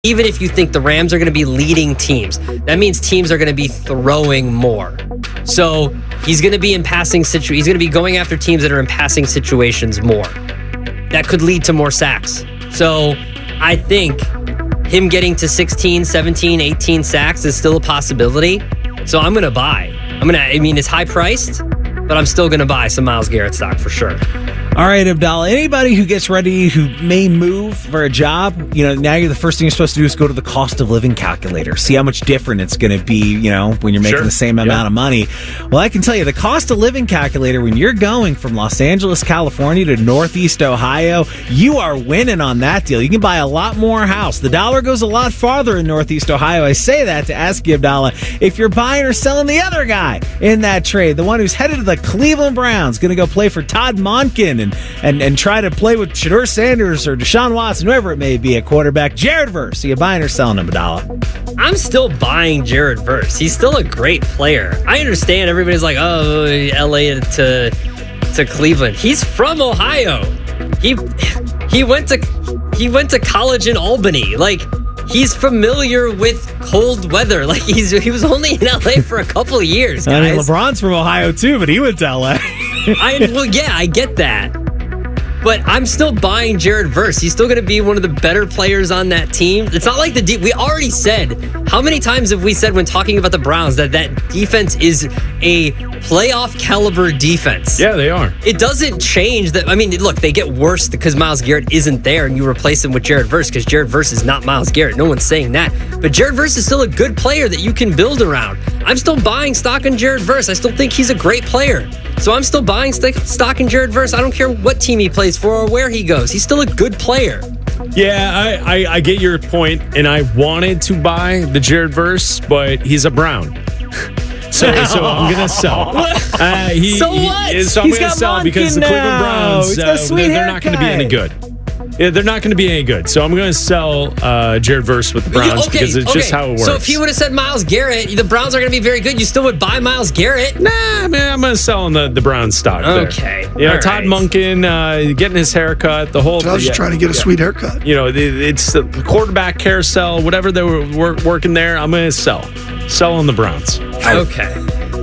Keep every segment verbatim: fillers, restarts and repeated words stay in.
Even if you think the Rams are going to be leading teams, that means teams are going to be throwing more. So he's going to be in passing situ. He's going to be going after teams that are in passing situations more. That could lead to more sacks. So I think him getting to sixteen, seventeen, eighteen sacks is still a possibility. So I'm going to buy. I'm going to, I mean, it's high priced, but I'm still going to buy some Myles Garrett stock for sure. All right, Abdallah, anybody who gets ready, who may move for a job, you know, now you're the first thing you're supposed to do is go to the cost of living calculator. See how much different it's going to be, you know, when you're making Sure. the same Yeah. amount of money. Well, I can tell you the cost of living calculator, when you're going from Los Angeles, California to Northeast Ohio, you are winning on that deal. You can buy a lot more house. The dollar goes a lot farther in Northeast Ohio. I say that to ask you, Abdallah, if you're buying or selling the other guy in that trade, the one who's headed to the Cleveland Browns, going to go play for Todd Monken and, and, and try to play with Shedeur Sanders or Deshaun Watson, whoever it may be, a quarterback. Jared Verse, are you buying or selling him, Abdallah? I'm still buying Jared Verse. He's still a great player. I understand everybody's like, oh, L A to to Cleveland. He's from Ohio. He he went to he went to college in Albany. Like, he's familiar with cold weather. Like, he's he was only in L A for a couple of years, guys. I mean, LeBron's from Ohio too, but he went to L A. I well, yeah, I get that. But I'm still buying Jared Verse. He's still going to be one of the better players on that team. It's not like the de- we already said. How many times have we said when talking about the Browns that that defense is a playoff caliber defense? Yeah, they are. It doesn't change that. I mean, look, they get worse because Myles Garrett isn't there and you replace him with Jared Verse because Jared Verse is not Myles Garrett. No one's saying that. But Jared Verse is still a good player that you can build around. I'm still buying stock in Jared Verse. I still think he's a great player. So I'm still buying st- stock in Jared Verse. I don't care what team he plays for or where he goes. He's still a good player. Yeah, I, I, I get your point, and I wanted to buy the Jared Verse, but he's a Brown. So, so I'm gonna sell. Uh, he, So what? He, so I'm He's gonna got sell because the Monken Cleveland now. Browns, He's got uh, a sweet they're, they're not going to be any haircut. good. Yeah, they're not going to be any good. So I'm going to sell uh, Jared Verse with the Browns Yeah, okay, because it's okay. just how it works. So if he would have said Myles Garrett, the Browns are going to be very good. You still would buy Myles Garrett? Nah, man, I'm going to sell on the, the Browns stock there. Okay. You know, All Todd right. Monken uh, getting his haircut, the whole I was just yeah, trying to get a yeah. sweet haircut. You know, it- it's the quarterback carousel, whatever they were wor- working there, I'm going to sell. Sell on the Browns. Okay.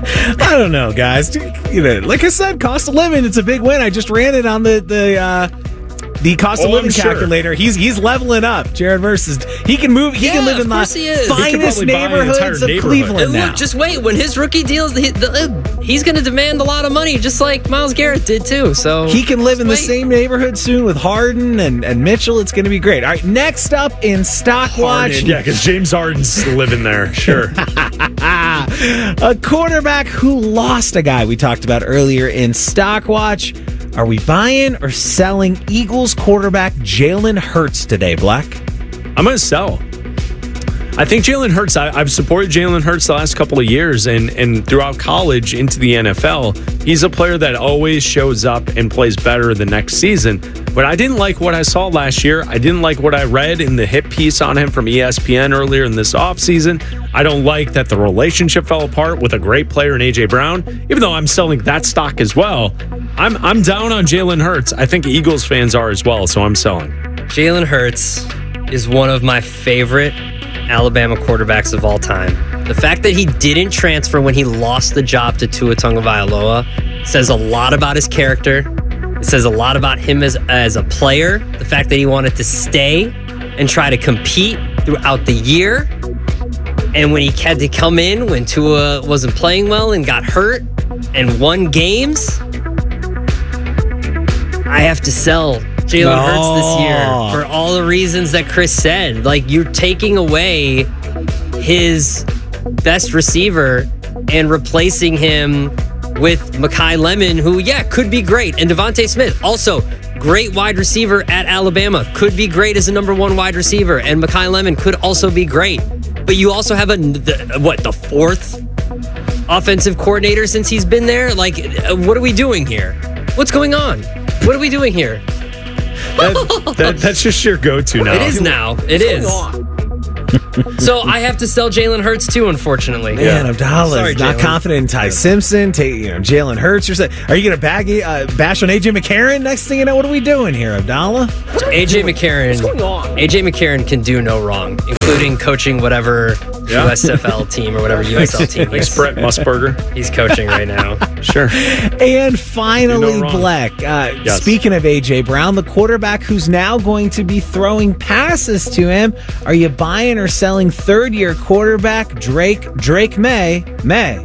I don't know, guys. You know, like I said, cost of living, it's a big win. I just ran it on the the uh, the cost of Oh, I'm living sure. calculator. He's he's leveling up. Jared Verse is he can move. He Yeah, can live of in the course he is. He could finest probably buy an neighborhoods entire of neighborhood. Cleveland And now. look, just wait. When his rookie deals, he, the, he's going to demand a lot of money, just like Myles Garrett did too. So He can live in the just wait. same neighborhood soon with Harden and, and Mitchell. It's going to be great. All right, next up in Stock Watch, Harden, yeah, because James Harden's living there. Sure. a quarterback who lost a guy we talked about earlier in Stock Watch. Are we buying or selling Eagles quarterback Jalen Hurts today, Black? I'm going to sell. I think Jalen Hurts, I, I've supported Jalen Hurts the last couple of years and, and throughout college into the N F L. He's a player that always shows up and plays better the next season. But I didn't like what I saw last year. I didn't like what I read in the hit piece on him from E S P N earlier in this offseason. I don't like that the relationship fell apart with a great player in A J Brown, even though I'm selling that stock as well. I'm, I'm down on Jalen Hurts. I think Eagles fans are as well, so I'm selling. Jalen Hurts is one of my favorite Alabama quarterbacks of all time. The fact that he didn't transfer when he lost the job to Tua Tagovailoa says a lot about his character. It says a lot about him as, as a player. The fact that he wanted to stay and try to compete throughout the year. And when he had to come in when Tua wasn't playing well and got hurt and won games, I have to sell Jalen No. Hurts this year for all the reasons that Chris said. Like, you're taking away his best receiver and replacing him with Mekhi Lemon, who, yeah, could be great. And Devontae Smith, also great wide receiver at Alabama, could be great as a number one wide receiver. And Mekhi Lemon could also be great. But you also have a, the, what, the fourth offensive coordinator since he's been there? Like, what are we doing here? What's going on? What are we doing here? That, that, that's just your go-to now. It is now. It is. So I have to sell Jalen Hurts too, unfortunately. Man, Yeah. Abdallah's Sorry, not Jalen. confident in Ty Simpson. Take, you know, Jalen Hurts. You're saying, are you going to bag uh, bash on A J McCarron? Next thing you know, what are we doing here, Abdallah? A J McCarron. What's going on? A J McCarron can do no wrong, including coaching whatever Yeah. U S F L team or whatever U S L team Thanks, he's, Brett Musburger. he's coaching right now. Sure. And finally, You know wrong. Black. Uh, Yes. Speaking of A J Brown, the quarterback who's now going to be throwing passes to him, are you buying or selling third-year quarterback Drake Drake May? May.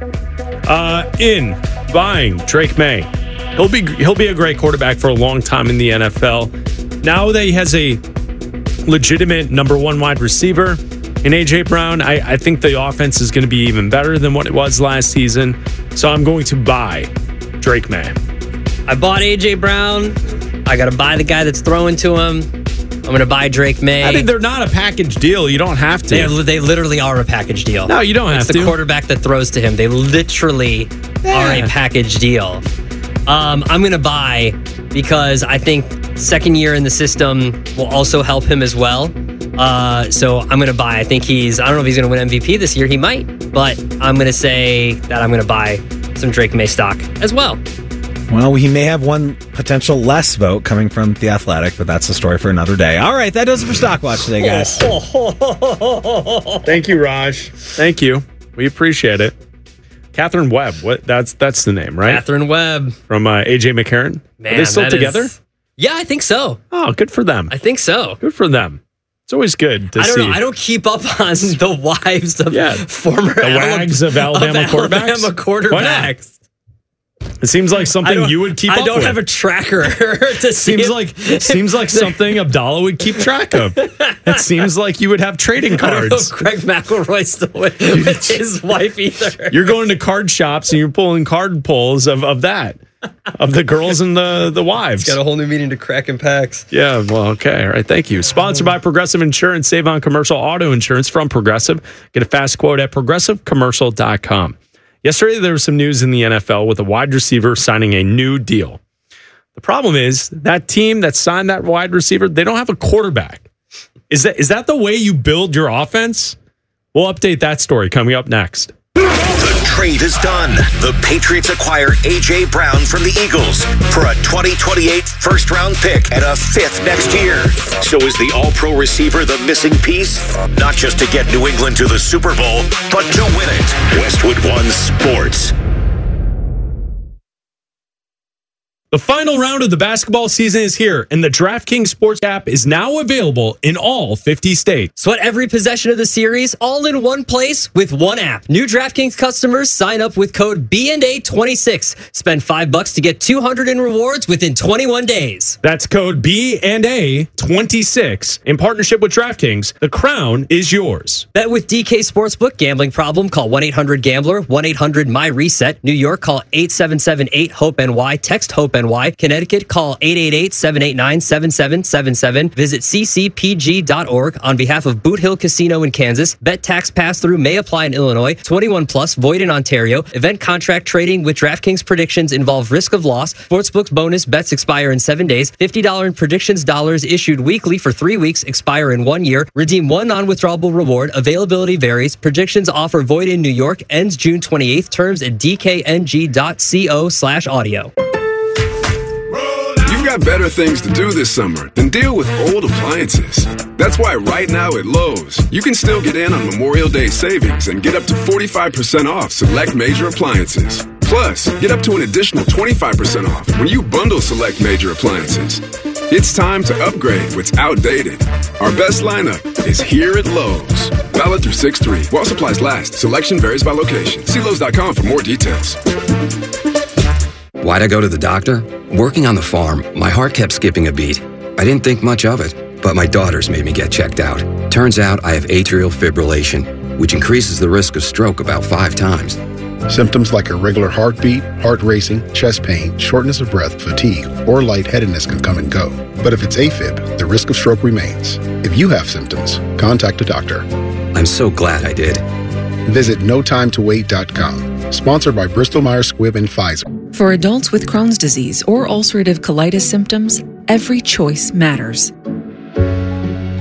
Uh, in buying Drake May. He'll be he'll be a great quarterback for a long time in the N F L. Now that he has a legitimate number one wide receiver in A J Brown, I, I think the offense is going to be even better than what it was last season. So I'm going to buy Drake May. I bought A J Brown. I got to buy the guy that's throwing to him. I'm going to buy Drake May. I mean, they're not a package deal. You don't have to. They, are, they literally are a package deal. No, you don't it's have the to. quarterback that throws to him. They literally are a package deal. Um, I'm going to buy because I think second year in the system will also help him as well. Uh, so I'm going to buy. I think he's, I don't know if he's going to win M V P this year. He might, but I'm going to say that I'm going to buy some Drake May stock as well. Well, he may have one potential less vote coming from The Athletic, but that's a story for another day. All right, that does it for Stock Watch today, guys. Thank you, Raj. Thank you. We appreciate it. Catherine Webb. What? That's that's the name, right? Catherine Webb. From uh, A J McCarron. Man, Are they still that together? is- yeah, I think so. Oh, good for them. I think so. Good for them. It's always good to I don't see. know. I don't keep up on the wives of Yeah. former The wags of Alabama quarterbacks? Alabama Why not? quarterbacks. It seems like I something don't- you would keep I up don't with. have a tracker to see. Seems if- like seems like something Abdallah would keep track of. It seems like you would have trading I don't know cards. if Craig McElroy's still with, with his wife either. You're going to card shops and you're pulling card pulls of, of that. Of the girls and the, the wives. Got a whole new meeting to cracking packs. Yeah, well, okay. All right, thank you. Sponsored by Progressive Insurance. Save on commercial auto insurance from Progressive. Get a fast quote at progressive commercial dot com. Yesterday, there was some news in the N F L with a wide receiver signing a new deal. The problem is that team that signed that wide receiver, they don't have a quarterback. Is that is that the way you build your offense? We'll update that story coming up next. The trade is done. The Patriots acquire A J Brown from the Eagles for a twenty twenty-eight first-round pick and a fifth next year. So is the all-pro receiver the missing piece? Not just to get New England to the Super Bowl, but to win it. Westwood One Sports. The final round of the basketball season is here, and the DraftKings Sports app is now available in all fifty states. Sweat every possession of the series all in one place with one app. New DraftKings customers sign up with code B and A twenty-six. Spend five bucks to get two hundred in rewards within twenty-one days. That's code B and A twenty-six. In partnership with DraftKings, the crown is yours. Bet with D K Sportsbook. Gambling problem? Call one eight hundred gambler, one eight hundred my reset. New York, call eight seven seven eight hope N Y. Text HOPE-N Y. Connecticut, call eight eight eight, seven eight nine, seven seven seven seven. Visit c c p g dot org on behalf of Boot Hill Casino in Kansas. Bet tax pass-through may apply in Illinois. twenty-one plus, void in Ontario. Event contract trading with DraftKings predictions involve risk of loss. Sportsbook's bonus bets expire in seven days. fifty dollars in predictions dollars issued weekly for three weeks, expire in one year. Redeem one non-withdrawable reward. Availability varies. Predictions offer void in New York. Ends June twenty-eighth. Terms at d k n g dot co slash audio. You've got better things to do this summer than deal with old appliances. That's why right now at Lowe's, you can still get in on Memorial Day savings and get up to forty-five percent off select major appliances. Plus, get up to an additional twenty-five percent off when you bundle select major appliances. It's time to upgrade what's outdated. Our best lineup is here at Lowe's. Valid through six three. While supplies last, selection varies by location. See Lowe's dot com for more details. Why'd I go to the doctor? Working on the farm, my heart kept skipping a beat. I didn't think much of it, but my daughters made me get checked out. Turns out I have atrial fibrillation, which increases the risk of stroke about five times. Symptoms like irregular heartbeat, heart racing, chest pain, shortness of breath, fatigue, or lightheadedness can come and go. But if it's AFib, the risk of stroke remains. If you have symptoms, contact a doctor. I'm so glad I did. Visit no time to wait dot com. Sponsored by Bristol Myers Squibb and Pfizer. For adults with Crohn's disease or ulcerative colitis symptoms, every choice matters.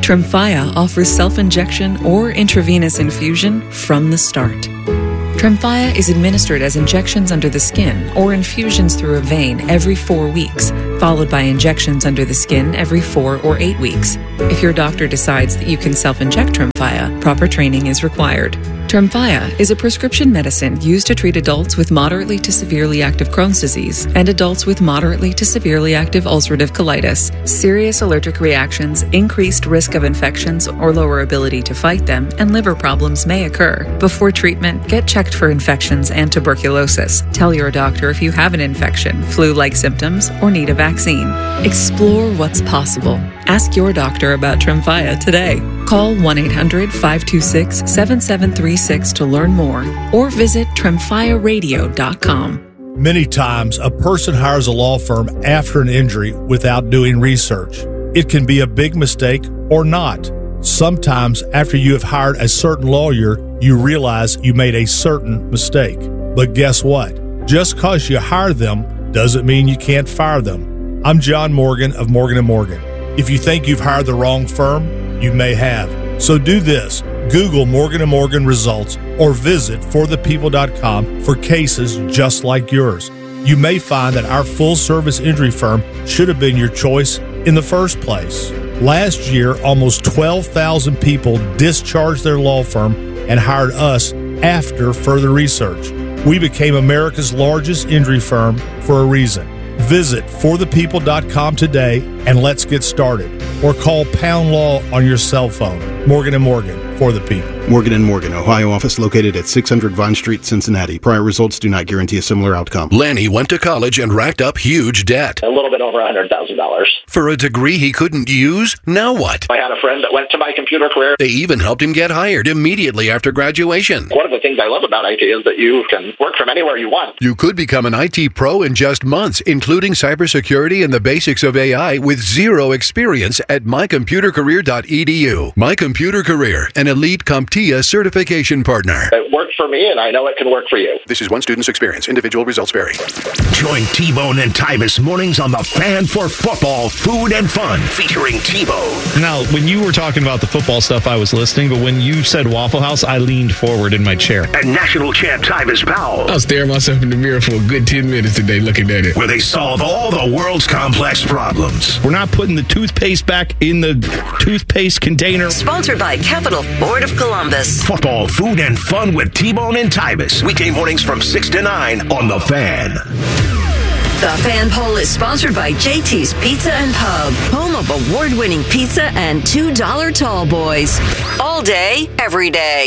Tremfya offers self-injection or intravenous infusion from the start. Tremfya is administered as injections under the skin or infusions through a vein every four weeks, followed by injections under the skin every four or eight weeks. If your doctor decides that you can self-inject Tremfya, proper training is required. Tremfya is a prescription medicine used to treat adults with moderately to severely active Crohn's disease and adults with moderately to severely active ulcerative colitis. Serious allergic reactions, increased risk of infections or lower ability to fight them, and liver problems may occur. Before treatment, get checked for infections and tuberculosis. Tell your doctor if you have an infection, flu-like symptoms, or need a vaccine. Explore what's possible. Ask your doctor about Tremfya today. Call one eight hundred five two six seven seven three six to learn more or visit tremfya radio dot com. Many times, a person hires a law firm after an injury without doing research. It can be a big mistake or not. Sometimes, after you have hired a certain lawyer, you realize you made a certain mistake. But guess what? Just because you hire them doesn't mean you can't fire them. I'm John Morgan of Morgan and Morgan. If you think you've hired the wrong firm, you may have. So do this. Google Morgan and Morgan results or visit for the people dot com for cases just like yours. You may find that our full-service injury firm should have been your choice in the first place. Last year, almost twelve thousand people discharged their law firm and hired us after further research. We became America's largest injury firm for a reason. Visit for the people dot com today and let's get started. Or call Pound Law on your cell phone. Morgan and Morgan, for the people. Morgan and Morgan, Ohio office located at six hundred Vine Street, Cincinnati. Prior results do not guarantee a similar outcome. Lanny went to college and racked up huge debt. A little bit over one hundred thousand dollars. For a degree he couldn't use, now what? I had a friend that went to My Computer Career. They even helped him get hired immediately after graduation. One of the things I love about I T is that you can work from anywhere you want. You could become an I T pro in just months, including cybersecurity and the basics of A I with zero experience at my computer career dot e d u. My Computer Career, an elite CompTIA certification partner. It worked for me, and I know it can work for you. This is one student's experience. Individual results vary. Join T-Bone and Tyvis mornings on the Fan for Football, Food and Fun, featuring T-Bone. Now, when you were talking about the football stuff, I was listening, but when you said Waffle House, I leaned forward in my chair. And national champ Tyvis Powell. I was staring myself in the mirror for a good ten minutes today looking at it. Where they solve all the world's complex problems. We're not putting the toothpaste back in the toothpaste container. Sponsored by Capital Ford of Columbus. Football, Food and Fun with T-Bone and Tyvis. Weekday mornings from six to nine on The Fan. The Fan Poll is sponsored by J T's Pizza and Pub, home of award-winning pizza and two dollar tall boys. All day, every day.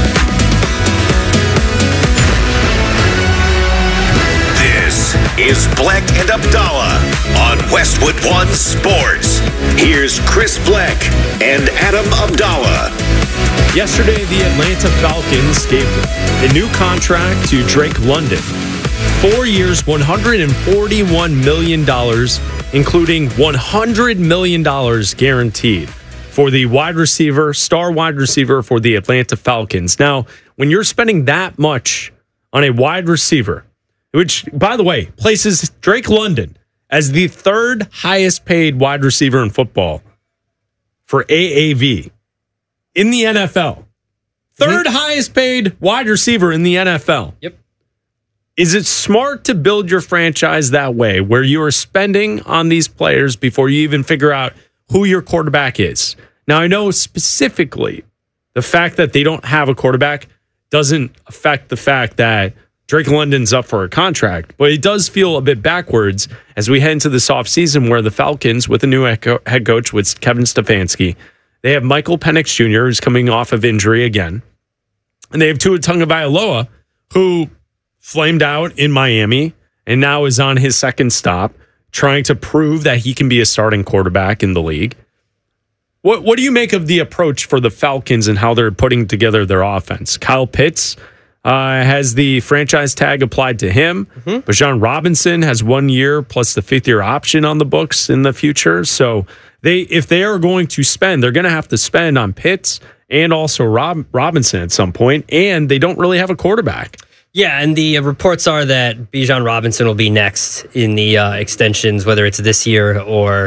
This is Bleck and Abdallah on Westwood One Sports. Here's Chris Bleck and Adam Abdallah. Yesterday, the Atlanta Falcons gave a new contract to Drake London. Four years, one hundred forty-one million dollars, including one hundred million dollars guaranteed for the wide receiver, star wide receiver for the Atlanta Falcons. Now, when you're spending that much on a wide receiver, which, by the way, places Drake London as the third highest paid wide receiver in football for A A V in the N F L. Third mm-hmm. highest paid wide receiver in the N F L. Yep. Is it smart to build your franchise that way, where you are spending on these players before you even figure out who your quarterback is? Now, I know specifically the fact that they don't have a quarterback doesn't affect the fact that Drake London's up for a contract, but it does feel a bit backwards as we head into this offseason where the Falcons, with a new head coach, with Kevin Stefanski, they have Michael Penix Junior, who's coming off of injury again, and they have Tua Tagovailoa, who flamed out in Miami and now is on his second stop, trying to prove that he can be a starting quarterback in the league. What what do you make of the approach for the Falcons and how they're putting together their offense? Kyle Pitts uh, has the franchise tag applied to him. Mm-hmm. Bijan Robinson has one year plus the fifth year option on the books in the future. So they if they are going to spend, they're going to have to spend on Pitts and also Rob, Robinson at some point, and they don't really have a quarterback. Yeah, and the uh, reports are that Bijan Robinson will be next in the uh, extensions, whether it's this year or, you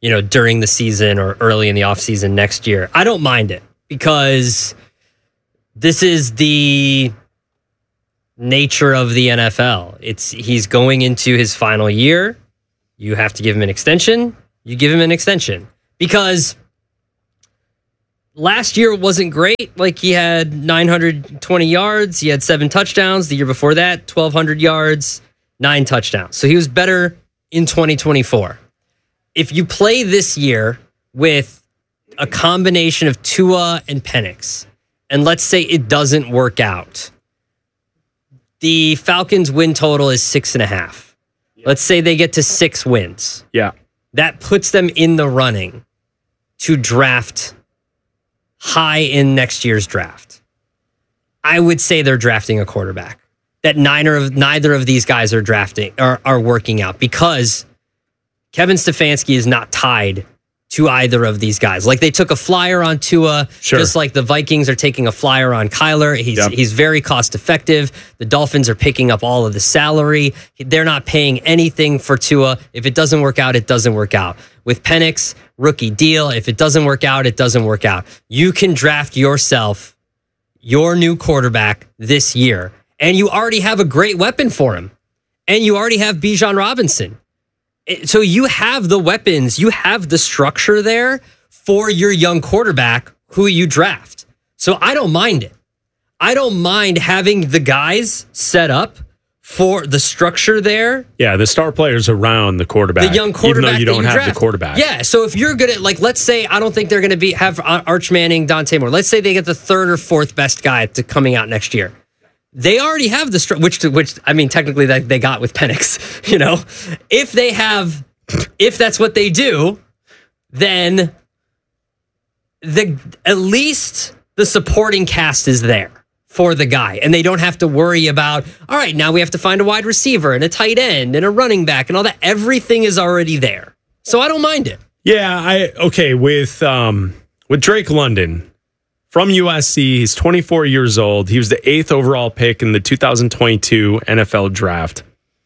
you know, during the season or early in the offseason next year. I don't mind it because this is the nature of the N F L. It's he's going into his final year. You have to give him an extension. You give him an extension because last year wasn't great. Like he had nine hundred twenty yards. He had seven touchdowns. The year before that, twelve hundred yards, nine touchdowns. So he was better in twenty twenty-four. If you play this year with a combination of Tua and Penix, and let's say it doesn't work out, the Falcons' win total is six and a half. Let's say they get to six wins. Yeah. That puts them in the running to draft high in next year's draft. I would say they're drafting a quarterback. That neither of neither of these guys are drafting are, are working out because Kevin Stefanski is not tied to either of these guys. Like they took a flyer on Tua, sure. just like the Vikings are taking a flyer on Kyler. He's Yep. he's very cost effective. The Dolphins are picking up all of the salary. They're not paying anything for Tua. If it doesn't work out, it doesn't work out. With Penix, rookie deal. If it doesn't work out, it doesn't work out. You can draft yourself your new quarterback this year, and you already have a great weapon for him. And you already have Bijan Robinson. So you have the weapons, you have the structure there for your young quarterback who you draft. So I don't mind it. I don't mind having the guys set up for the structure there. Yeah, the star players around the quarterback. The young quarterback even though you that don't you have draft. the quarterback. Yeah, so if you're good at, like, let's say, I don't think they're going to be have Arch Manning, Dante Moore. Let's say they get the third or fourth best guy to coming out next year. They already have the stru- which which I mean technically that they got with Penix. You know, if they have. If that's what they do, then the at least the supporting cast is there for the guy. And they don't have to worry about, all right, now we have to find a wide receiver and a tight end and a running back and all that. Everything is already there. So I don't mind it. Yeah, I okay, with um with Drake London from U S C, he's twenty-four years old. He was the eighth overall pick in the two thousand twenty-two N F L draft.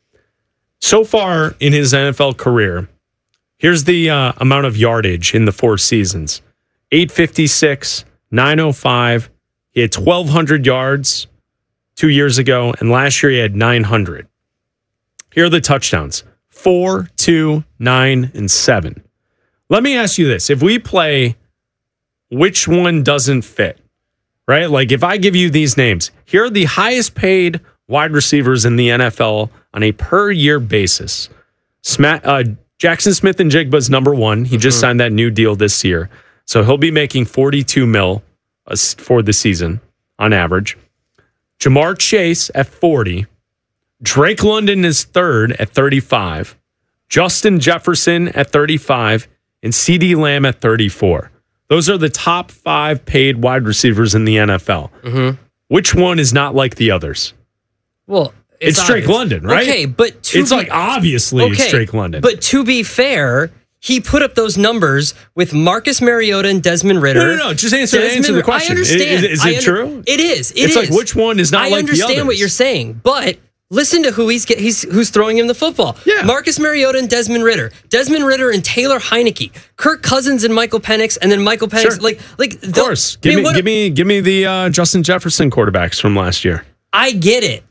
So far in his N F L career, here's the uh, amount of yardage in the four seasons. eight fifty-six, nine oh five. He had twelve hundred yards two years ago, and last year he had nine hundred. Here are the touchdowns. Four, two, nine, and seven. Let me ask you this. If we play which one doesn't fit, right? Like if I give you these names, here are the highest paid wide receivers in the N F L on a per year basis. Sma- uh, Jackson Smith and Jigba's number one. He just mm-hmm. signed that new deal this year. So he'll be making forty-two mil for the season on average. Jamar Chase at forty. Drake London is third at thirty-five. Justin Jefferson at thirty-five. And CeeDee Lamb at thirty-four. Those are the top five paid wide receivers in the N F L. Mm-hmm. Which one is not like the others? Well, it's, it's Drake London, right? Okay, but to it's be, like obviously okay, it's Drake London. But to be fair, he put up those numbers with Marcus Mariota and Desmond Ritter. No, no, no. Just answer, answer the question. I understand. Is, is, is it I, true? It is. It it's is. like which one is not I like the others? I understand what you're saying, but listen to who he's get, he's who's throwing him the football. Yeah. Marcus Mariota and Desmond Ritter. Desmond Ritter and Taylor Heineke. Kirk Cousins and Michael Penix, and then Michael Penix. Sure. Like, like of course. Give I mean, me, what, give me, give me the uh, Justin Jefferson quarterbacks from last year. I get it.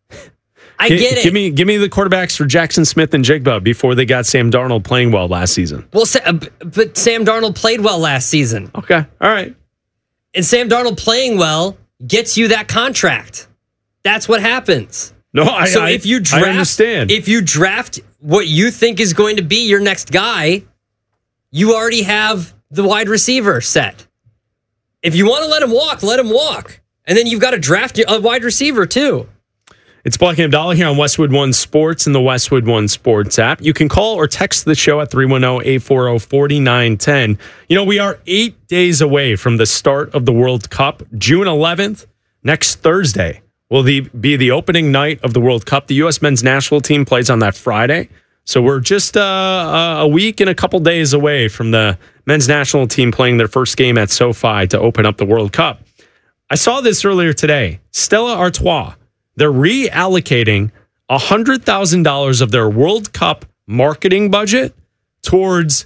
I G- get it. Give me, give me the quarterbacks for Jackson Smith and Jigba before they got Sam Darnold playing well last season. Well, but Sam Darnold played well last season. Okay, all right. And Sam Darnold playing well gets you that contract. That's what happens. No, I, so I, if you draft, I understand. If you draft what you think is going to be your next guy, you already have the wide receiver set. If you want to let him walk, let him walk. And then you've got to draft a wide receiver too. It's Black and Abdallah here on Westwood One Sports and the Westwood One Sports app. You can call or text the show at three one zero, eight four zero, four nine one zero. You know, we are eight days away from the start of the World Cup. June eleventh, next Thursday, will the, be the opening night of the World Cup. The U S men's national team plays on that Friday. So we're just uh, a week and a couple days away from the men's national team playing their first game at SoFi to open up the World Cup. I saw this earlier today. Stella Artois. They're reallocating one hundred thousand dollars of their World Cup marketing budget towards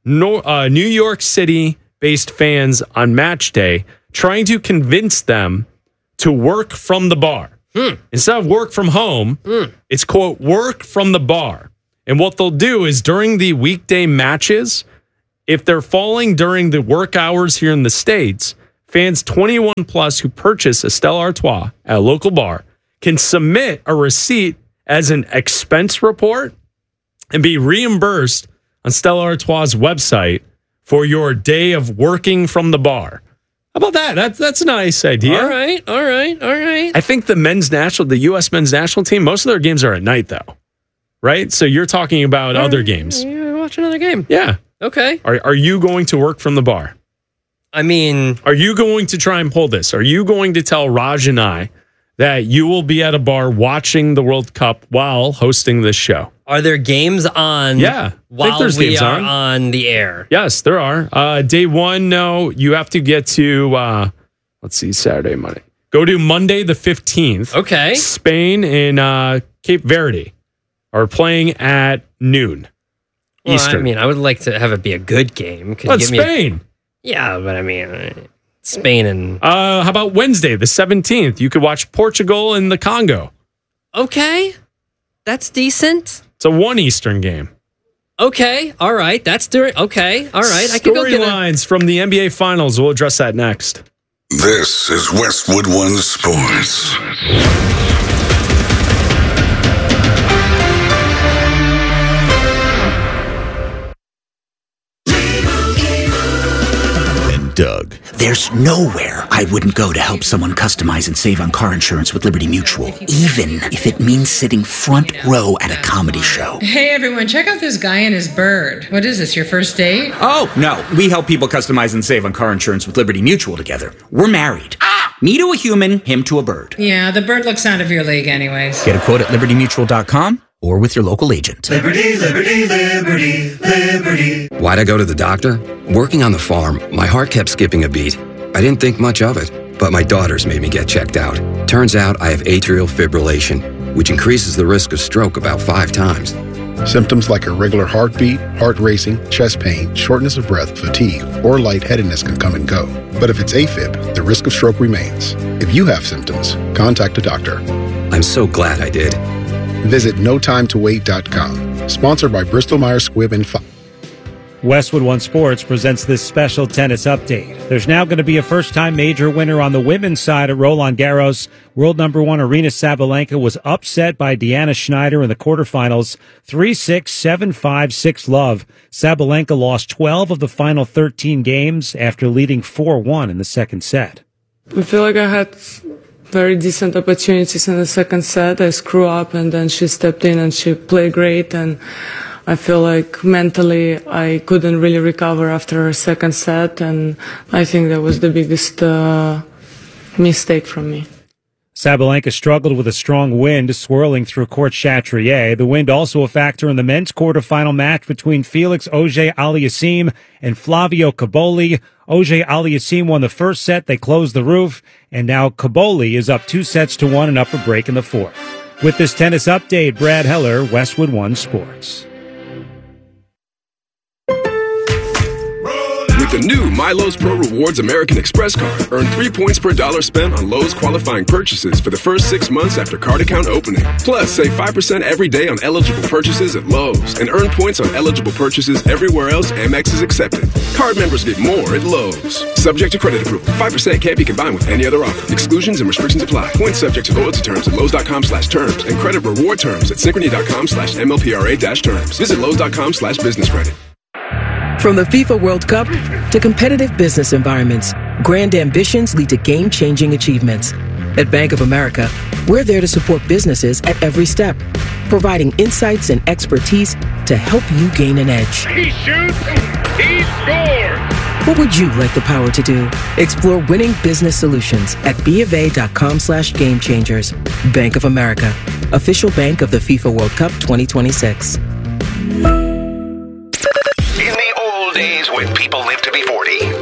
no, uh, New York City-based fans on match day, trying to convince them to work from the bar. Hmm. Instead of work from home, hmm. it's, quote, work from the bar. And what they'll do is during the weekday matches, if they're falling during the work hours here in the States, fans twenty-one plus who purchase a Stella Artois at a local bar can submit a receipt as an expense report and be reimbursed on Stella Artois' website for your day of working from the bar. How about that? That's that's a nice idea. All right, all right, all right. I think the men's national, the U S men's national team, most of their games are at night, though. Right? So you're talking about all other right. games. Yeah, watch another game. Yeah. Okay. Are Are you going to work from the bar? I mean, are you going to try and pull this? Are you going to tell Raj and I that you will be at a bar watching the World Cup while hosting this show? Are there games on? Yeah. While there's we games are on. on the air? Yes, there are. Uh, day one, no. You have to get to, uh, let's see, Saturday, Monday. Go to Monday the fifteenth. Okay. Spain and uh, Cape Verde are playing at noon well, Eastern. I mean, I would like to have it be a good game. But Spain. A, yeah, but I mean, Spain and... Uh, how about Wednesday the seventeenth? You could watch Portugal and the Congo. Okay. That's decent. It's a one Eastern game. Okay. All right. That's during. Okay. All right. I can go get storylines from the N B A Finals. We'll address that next. This is Westwood One Sports. Doug. There's nowhere I wouldn't go to help someone customize and save on car insurance with Liberty Mutual, even if it means sitting front row at a comedy show. Hey everyone, check out this guy and his bird. What is this, your first date? Oh, no. We help people customize and save on car insurance with Liberty Mutual together. We're married. Ah! Me to a human, him to a bird. Yeah, the bird looks out of your league anyways. Get a quote at liberty mutual dot com or with your local agent. Liberty, liberty, liberty, liberty. Why'd I go to the doctor? Working on the farm, my heart kept skipping a beat. I didn't think much of it, but my daughters made me get checked out. Turns out I have atrial fibrillation, which increases the risk of stroke about five times. Symptoms like irregular heartbeat, heart racing, chest pain, shortness of breath, fatigue, or lightheadedness can come and go. But if it's AFib, the risk of stroke remains. If you have symptoms, contact a doctor. I'm so glad I did. Visit no time to wait dot com. Sponsored by Bristol Myers Squibb and Fox. Westwood One Sports presents this special tennis update. There's now going to be a first-time major winner on the women's side at Roland Garros. World number one Aryna Sabalenka was upset by Deanna Schneider in the quarterfinals, three six, seven five, six love. Sabalenka lost twelve of the final thirteen games after leading four one in the second set. I feel like I had very decent opportunities in the second set. I screw up and then she stepped in and she played great, and I feel like mentally I couldn't really recover after a second set, and I think that was the biggest uh, mistake from me. Sabalenka struggled with a strong wind swirling through Court Chatrier. The wind also a factor in the men's quarterfinal match between Felix Auger-Aliassime and Flavio Cobolli. Auger-Aliassime won the first set. They closed the roof, and now Cobolli is up two sets to one and up a break in the fourth. With this tennis update, Brad Heller, Westwood One Sports. With the new MyLowe's Pro Rewards American Express card, earn three points per dollar spent on Lowe's qualifying purchases for the first six months after card account opening. Plus, save five percent every day on eligible purchases at Lowe's and earn points on eligible purchases everywhere else Amex is accepted. Card members get more at Lowe's. Subject to credit approval. five percent can't be combined with any other offer. Exclusions and restrictions apply. Points subject to loyalty terms at Lowe's.com slash terms and credit reward terms at Synchrony.com slash MLPRA dash terms. Visit Lowe's.com slash business credit. From the FIFA World Cup to competitive business environments, grand ambitions lead to game-changing achievements. At Bank of America, we're there to support businesses at every step, providing insights and expertise to help you gain an edge. He shoots, he scores! What would you like the power to do? Explore winning business solutions at BofA.com slash game changers. Bank of America, official bank of the FIFA World Cup twenty twenty-six. Days when people live to be forty.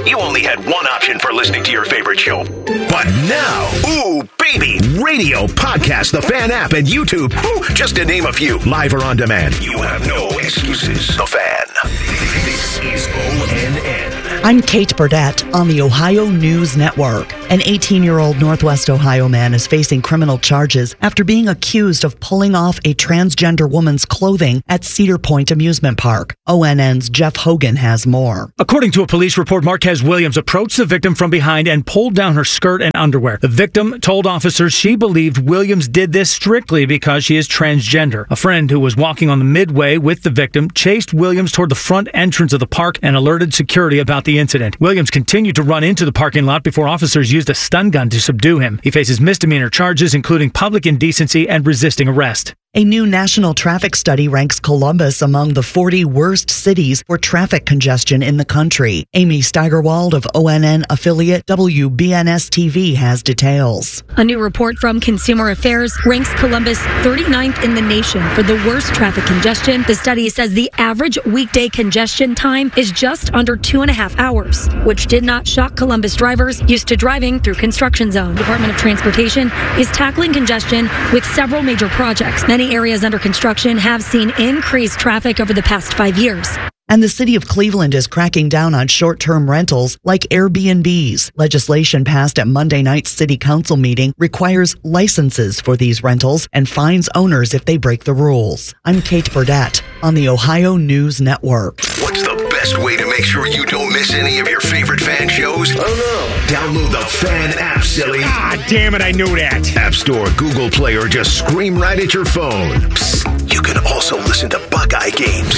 You only had one option for listening to your favorite show. But now, ooh, baby, radio, podcast, the Fan app, and YouTube, ooh, just to name a few, live or on demand. You have no excuses. The Fan. This is O N N. I'm Kate Burdett on the Ohio News Network. An eighteen-year-old Northwest Ohio man is facing criminal charges after being accused of pulling off a transgender woman's clothing at Cedar Point Amusement Park. O N N's Jeff Hogan has more. According to a police report, Marquez Williams approached the victim from behind and pulled down her skirt and underwear. The victim told officers she believed Williams did this strictly because she is transgender. A friend who was walking on the midway with the victim chased Williams toward the front entrance of the park and alerted security about the incident. Williams continued to run into the parking lot before officers used a stun gun to subdue him. He faces misdemeanor charges, including public indecency and resisting arrest. A new national traffic study ranks Columbus among the forty worst cities for traffic congestion in the country. Amy Steigerwald of O N N affiliate W B N S T V has details. A new report from Consumer Affairs ranks Columbus thirty-ninth in the nation for the worst traffic congestion. The study says the average weekday congestion time is just under two and a half hours, which did not shock Columbus drivers used to driving through construction zones. The Department of Transportation is tackling congestion with several major projects. Many areas under construction have seen increased traffic over the past five years. And the city of Cleveland is cracking down on short-term rentals like Airbnbs. Legislation passed at Monday night's city council meeting requires licenses for these rentals and fines owners if they break the rules. I'm Kate Burdett on the Ohio News Network. What's the best way to make sure you don't miss any of your favorite fan shows? Oh no. Download the Fan app, silly. Ah, damn it, I knew that. App Store, Google Play, or just scream right at your phone. Psst, you can also listen to Buckeye games.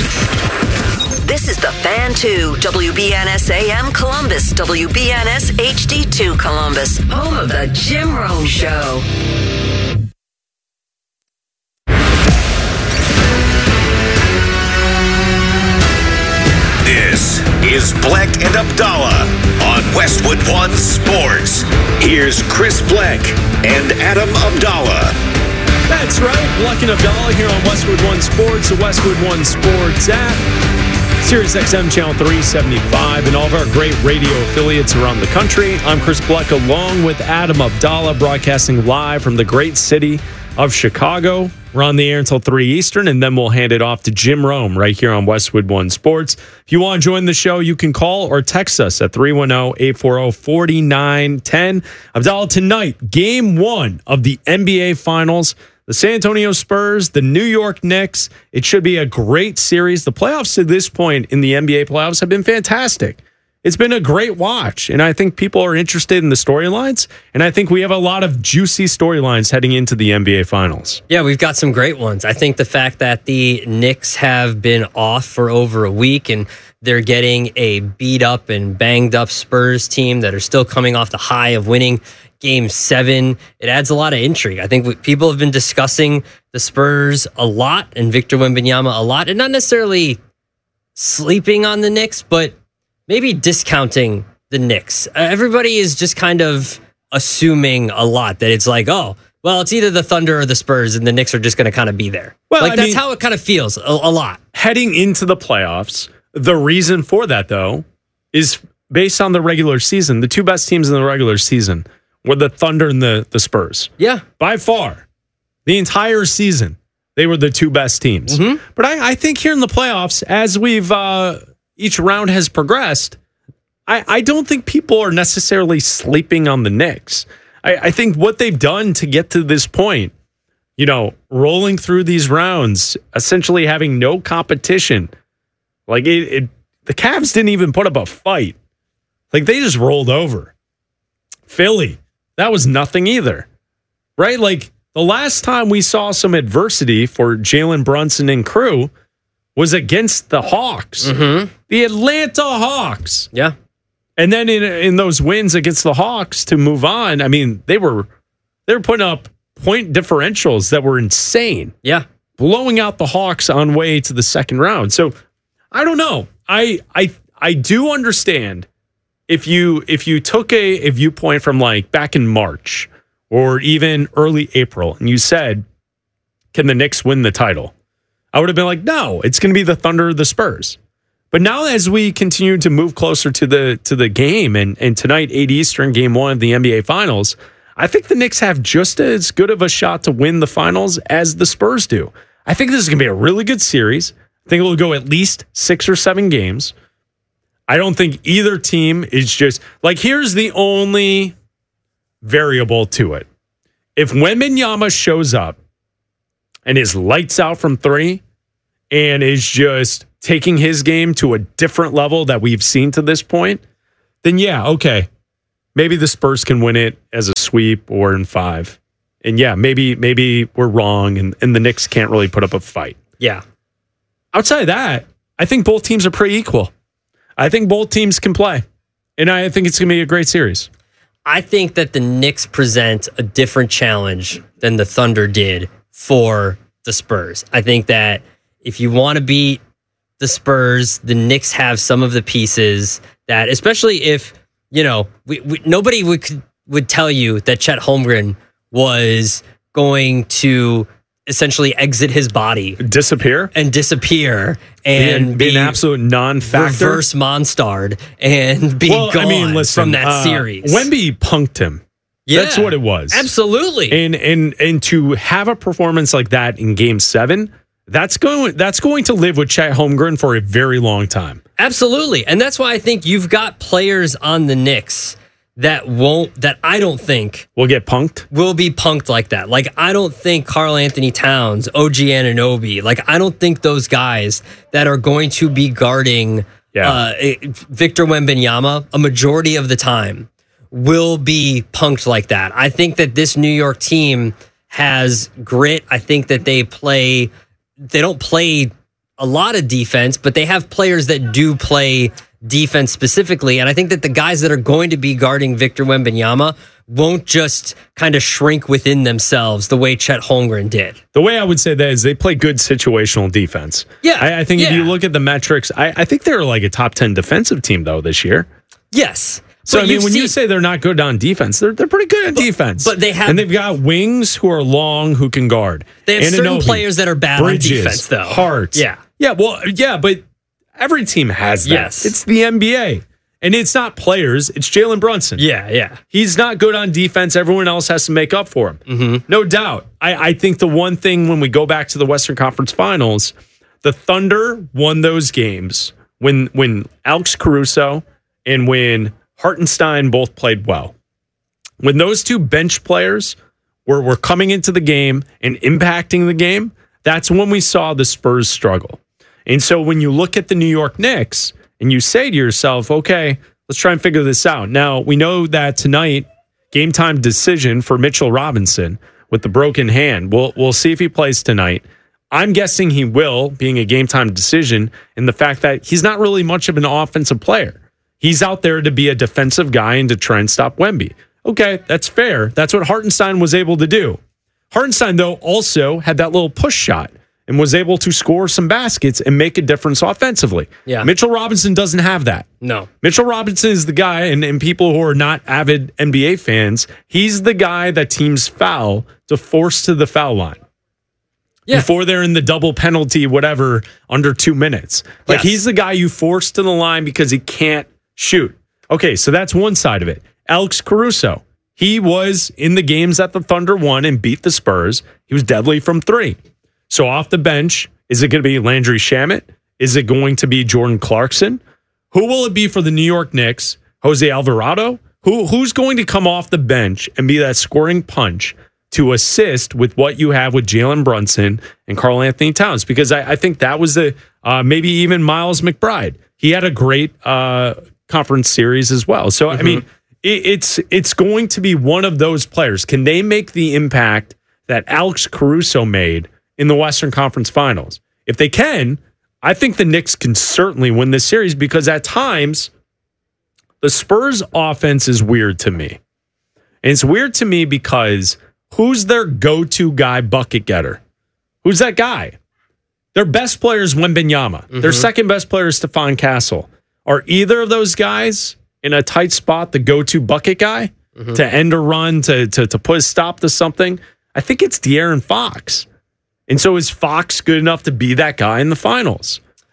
This is the Fan two, W B N S A M Columbus, W B N S H D two Columbus, home of the Jim Rome Show. This is Bleck and Abdallah on Westwood One Sports. Here's Chris Bleck and Adam Abdallah. That's right, Bleck and Abdallah here on Westwood One Sports, the Westwood One Sports app. Sirius X M Channel three seventy-five, and all of our great radio affiliates around the country. I'm Chris Bleck along with Adam Abdallah, broadcasting live from the great city of Chicago. We're on the air until three Eastern, and then we'll hand it off to Jim Rome right here on Westwood One Sports. If you want to join the show, you can call or text us at three one zero, eight four zero, four nine one zero. Abdallah, tonight, game one of the N B A Finals. The San Antonio Spurs, the New York Knicks. It should be a great series. The playoffs to this point in the N B A playoffs have been fantastic. It's been a great watch, and I think people are interested in the storylines, and I think we have a lot of juicy storylines heading into the N B A Finals. Yeah, we've got some great ones. I think the fact that the Knicks have been off for over a week, and they're getting a beat-up and banged-up Spurs team that are still coming off the high of winning Game seven, it adds a lot of intrigue. I think we, people have been discussing the Spurs a lot and Victor Wembanyama a lot, and not necessarily sleeping on the Knicks, but maybe discounting the Knicks. Uh, everybody is just kind of assuming a lot that it's like, oh, well, it's either the Thunder or the Spurs, and the Knicks are just going to kind of be there. Well, like I that's mean, how it kind of feels a, a lot. Heading into the playoffs, the reason for that, though, is based on the regular season. The two best teams in the regular season were the Thunder and the, the Spurs. Yeah. By far. The entire season, they were the two best teams. Mm-hmm. But I, I think here in the playoffs, as we've uh, each round has progressed, I, I don't think people are necessarily sleeping on the Knicks. I, I think what they've done to get to this point, you know, rolling through these rounds, essentially having no competition. Like, it, it the Cavs didn't even put up a fight. Like, they just rolled over. Philly. That was nothing either, right? Like, the last time we saw some adversity for Jalen Brunson and crew was against the Hawks. Mm-hmm. The Atlanta Hawks. Yeah. And then in in those wins against the Hawks to move on, I mean, they were they were putting up point differentials that were insane. Yeah. Blowing out the Hawks on way to the second round. So, I don't know. I I I do understand If you if you took a, a viewpoint from like back in March or even early April and you said, can the Knicks win the title? I would have been like, no, it's going to be the Thunder or the Spurs. But now as we continue to move closer to the to the game, and, and tonight, eight Eastern, game one of the N B A Finals, I think the Knicks have just as good of a shot to win the finals as the Spurs do. I think this is going to be a really good series. I think it will go at least six or seven games. I don't think either team is just, like, here's the only variable to it. If Wembanyama shows up and is lights out from three and is just taking his game to a different level that we've seen to this point, then yeah, okay. Maybe the Spurs can win it as a sweep or in five. And yeah, maybe maybe we're wrong and, and the Knicks can't really put up a fight. Yeah. Outside of that, I think both teams are pretty equal. I think both teams can play. And I think it's going to be a great series. I think that the Knicks present a different challenge than the Thunder did for the Spurs. I think that if you want to beat the Spurs, the Knicks have some of the pieces that, especially if, you know, we, we, nobody would would tell you that Chet Holmgren was going to essentially exit his body, disappear, and disappear, and be, be be an absolute non-factor, reverse Monstard, and be well, gone I mean, listen, from that uh, series. Wemby punked him. Yeah, that's what it was. Absolutely. And and and to have a performance like that in Game Seven, that's going that's going to live with Chet Holmgren for a very long time. Absolutely, and that's why I think you've got players on the Knicks that won't, that I don't think will get punked, will be punked like that. Like, I don't think Karl Anthony Towns, O G Anunoby, like, I don't think those guys that are going to be guarding yeah. uh, Victor Wembanyama a majority of the time will be punked like that. I think that this New York team has grit. I think that they play, they don't play a lot of defense, but they have players that do play defense specifically. And I think that the guys that are going to be guarding Victor Wembanyama won't just kind of shrink within themselves the way Chet Holmgren did. The way I would say that is they play good situational defense. Yeah. I, I think yeah. if you look at the metrics, I, I think they're like a top ten defensive team, though, this year. Yes. So, but I mean, when seen, you say they're not good on defense, they're they're pretty good on but, defense. But they have, and they've got wings who are long who can guard. They have Anunoby, certain players that are bad Bridges, on defense, though. Hart. Yeah. Yeah, well, yeah, but every team has that. Yes. It's the N B A. And it's not players, it's Jalen Brunson. Yeah, yeah. He's not good on defense. Everyone else has to make up for him. Mm-hmm. No doubt. I, I think the one thing when we go back to the Western Conference Finals, the Thunder won those games when when Alex Caruso and when Hartenstein both played well. When those two bench players were, were coming into the game and impacting the game, that's when we saw the Spurs struggle. And so when you look at the New York Knicks and you say to yourself, okay, let's try and figure this out. Now, we know that tonight, game time decision for Mitchell Robinson with the broken hand. We'll, we'll see if he plays tonight. I'm guessing he will, being a game time decision, in the fact that he's not really much of an offensive player. He's out there to be a defensive guy and to try and stop Wemby. Okay, that's fair. That's what Hartenstein was able to do. Hartenstein, though, also had that little push shot and was able to score some baskets and make a difference offensively. Yeah. Mitchell Robinson doesn't have that. No. Mitchell Robinson is the guy, and, and people who are not avid N B A fans, he's the guy that teams foul to force to the foul line. Yeah. Before they're in the double penalty, whatever, under two minutes. Like, yes. he's the guy you force to the line because he can't shoot. Okay, so that's one side of it. Alex Caruso, he was in the games that the Thunder won and beat the Spurs. He was deadly from three. So off the bench, is it going to be Landry Shamet? Is it going to be Jordan Clarkson? Who will it be for the New York Knicks? Jose Alvarado? Who Who's going to come off the bench and be that scoring punch to assist with what you have with Jalen Brunson and Karl Anthony Towns? Because I, I think that was the uh, maybe even Miles McBride. He had a great uh, conference series as well. So, mm-hmm. I mean, it, it's it's going to be one of those players. Can they make the impact that Alex Caruso made in the Western Conference Finals? If they can, I think the Knicks can certainly win this series, because at times the Spurs offense is weird to me. And it's weird to me because who's their go-to guy bucket getter? Who's that guy? Their best player is Wembanyama. Mm-hmm. Their second best player is Stephon Castle. Are either of those guys in a tight spot the go-to bucket guy mm-hmm. to end a run, to, to, to put a stop to something? I think it's De'Aaron Fox. And so is Fox good enough to be that guy in the finals? I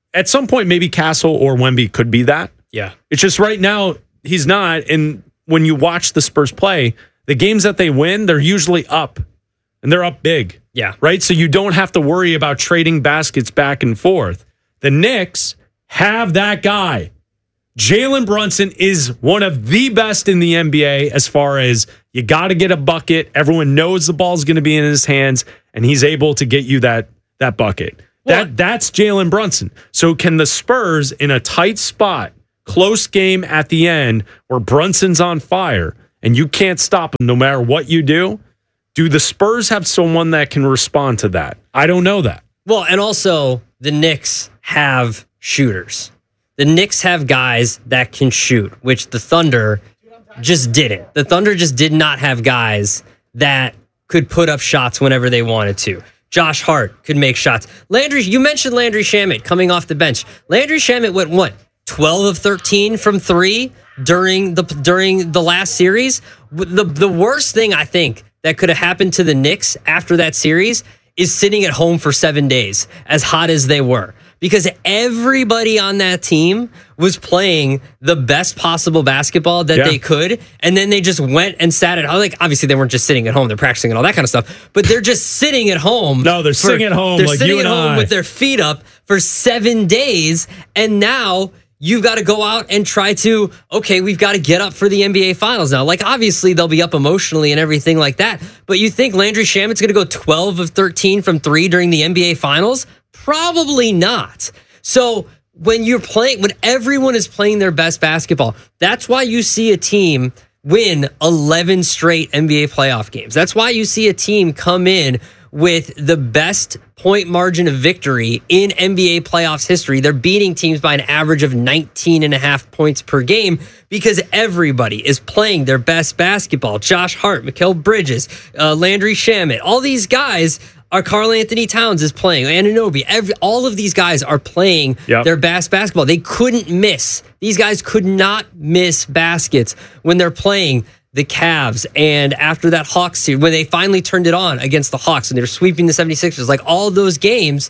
at some point, maybe Castle or Wemby could be that. Yeah. It's just right now, he's not. And when you watch the Spurs play, the games that they win, they're usually up. And they're up big. Yeah. Right? So you don't have to worry about trading baskets back and forth. The Knicks have that guy. Jalen Brunson is one of the best in the N B A as far as you got to get a bucket. Everyone knows the ball's going to be in his hands, and he's able to get you that, that bucket. Well, that That's Jalen Brunson. So can the Spurs, in a tight spot, close game at the end, where Brunson's on fire, and you can't stop him no matter what you do, do the Spurs have someone that can respond to that? I don't know that. Well, and also the Knicks have shooters. The Knicks have guys that can shoot, which the Thunder just didn't. The Thunder just did not have guys that could put up shots whenever they wanted to. Josh Hart could make shots. Landry, you mentioned Landry Shamet coming off the bench. Landry Shamet went what? twelve of thirteen from three during the during the last series. The the worst thing I think that could have happened to the Knicks after that series is sitting at home for seven days, as hot as they were. Because everybody on that team was playing the best possible basketball that Yeah. they could. And then they just went and sat at home. Like, obviously, they weren't just sitting at home. They're practicing and all that kind of stuff. But they're just sitting at home. No, they're for- sitting at home They're like sitting you at and home I. with their feet up for seven days. And now you've got to go out and try to, okay, we've got to get up for the N B A Finals now. Like, obviously, they'll be up emotionally and everything like that. But you think Landry Shamet's going to go twelve of thirteen from three during the N B A Finals? Probably not. So when you're playing, when everyone is playing their best basketball, that's why you see a team win eleven straight N B A playoff games. That's why you see a team come in with the best point margin of victory in N B A playoffs history. They're beating teams by an average of nineteen and a half points per game because everybody is playing their best basketball. Josh Hart, Mikal Bridges, uh, Landry Shamet, all these guys are Karl Anthony Towns is playing, Anunoby, every, all of these guys are playing Yep. their best basketball. They couldn't miss. These guys could not miss baskets when they're playing the Cavs. And after that Hawks series, when they finally turned it on against the Hawks and they're sweeping the seventy-sixers, like all of those games,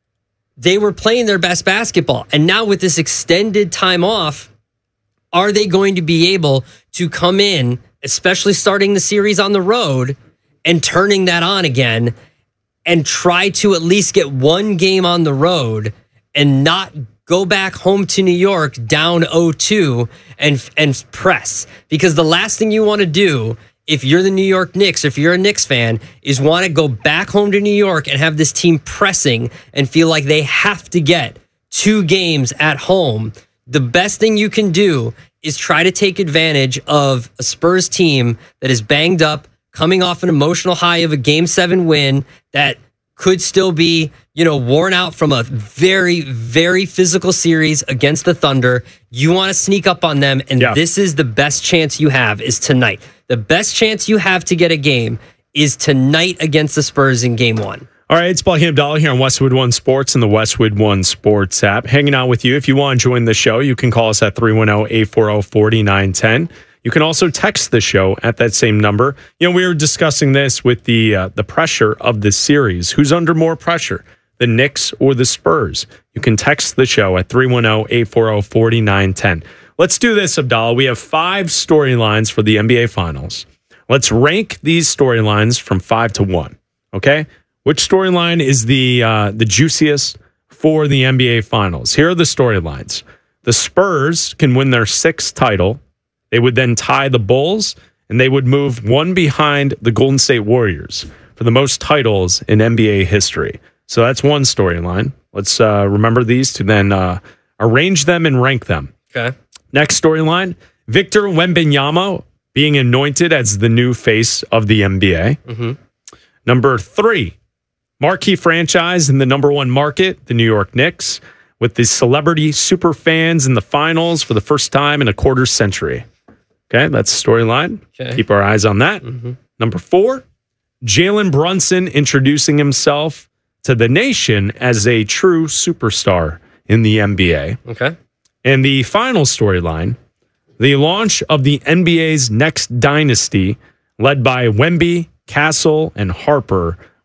they were playing their best basketball. And now with this extended time off, are they going to be able to come in, especially starting the series on the road and turning that on again and try to at least get one game on the road and not go back home to New York down oh two and and press? Because the last thing you want to do if you're the New York Knicks, if you're a Knicks fan, is want to go back home to New York and have this team pressing and feel like they have to get two games at home. The best thing you can do is try to take advantage of a Spurs team that is banged up, coming off an emotional high of a game seven win that could still be, you know, worn out from a very, very physical series against the Thunder. You want to sneak up on them, and Yeah. this is the best chance you have is tonight. The best chance you have to get a game is tonight against the Spurs in game one. All right, it's Buckingham Dollar here on Westwood One Sports and the Westwood One Sports app. Hanging out with you. If you want to join the show, you can call us at three one zero, eight four zero, four nine one zero. You can also text the show at that same number. You know, we were discussing this with the uh, the pressure of this series. Who's under more pressure, the Knicks or the Spurs? You can text the show at three one zero, eight four zero, four nine one zero. Let's do this, Abdallah. We have five storylines for the N B A Finals. Let's rank these storylines from five to one, okay? Which storyline is the uh, the juiciest for the N B A Finals? Here are the storylines. The Spurs can win their sixth title. They would then tie the Bulls, and they would move one behind the Golden State Warriors for the most titles in N B A history. So that's one storyline. Let's uh, remember these to then uh, arrange them and rank them. Okay. Next storyline, Victor Wembanyama being anointed as the new face of the N B A. Mm-hmm. Number three, marquee franchise in the number one market, the New York Knicks, with the celebrity super fans in the finals for the first time in a quarter century. Okay, that's the storyline. Okay. Keep our eyes on that. Mm-hmm. Number four, Jalen Brunson introducing himself to the nation as a true superstar in the N B A. Okay. And the final storyline, the launch of the N B A's next dynasty, led by Wemby, Castle, and Harper,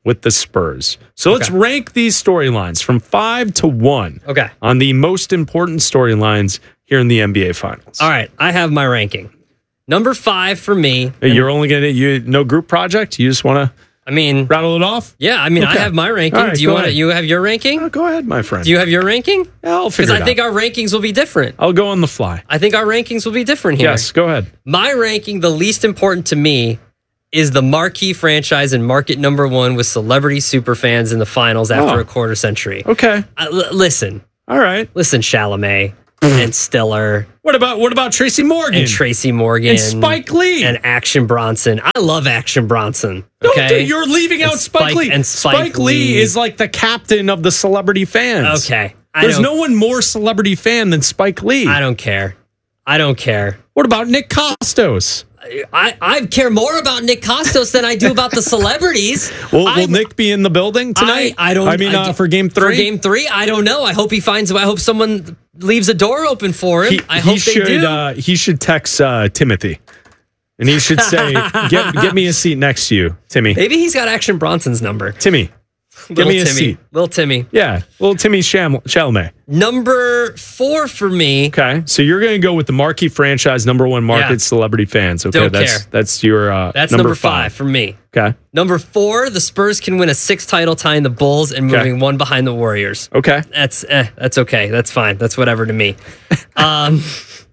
with the Spurs. So let's Okay. rank these storylines from five to one. Okay. On the most important storylines here in the N B A Finals. All right, I have my ranking. Number five for me. You're only gonna you no group project. You just want to. I mean, rattle it off. Yeah, I mean, I Okay. have my ranking. All right, Do you go want to? ahead. You have your ranking? Oh, go ahead, my friend. Do you have your ranking? I'll Because figure it I think out. our rankings will be different. I'll go on the fly. I think our rankings will be different here. Yes, go ahead. My ranking, the least important to me, is the marquee franchise and market number one with celebrity superfans in the finals after Oh. a quarter century. Okay. Uh, l- listen. All right. Listen, Chalamet and Stiller. What about what about Tracy Morgan? And Tracy Morgan. And Spike Lee. And Action Bronson. I love Action Bronson. Don't Okay. do- you're leaving And out Spike, Lee. And Spike, Lee is like the captain of the celebrity fans. Okay. I There's don't- no one more celebrity fan than Spike Lee. I don't care. I don't care. What about Nick Costos? I, I care more about Nick Costos than I do about the celebrities. Will, will I- Nick be in the building tonight? I, I don't. I mean, uh, for game three. For game three, I don't know. I hope he finds. I hope someone leaves a door open for him. He, I he hope should. they do. Uh, he should text uh, Timothy, and he should say, "Get get me a seat next to you, Timmy." Maybe he's got Action Bronson's number. Timmy, give Little me a Timmy. seat. Little Timmy. Yeah, little Timmy Cham- Chalamet. Number four for me. Okay, so you're going to go with the marquee franchise, number one market, Yeah. celebrity fans. Okay, Don't that's care. that's your uh, That's number, number, five. for me. Okay, Number four, the Spurs can win a six title tying the Bulls and Okay. moving one behind the Warriors. okay, That's eh, that's okay. That's fine. That's whatever to me. Um,